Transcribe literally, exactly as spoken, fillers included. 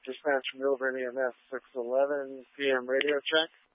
Dispatch Milburn E M S six eleven P M radio check.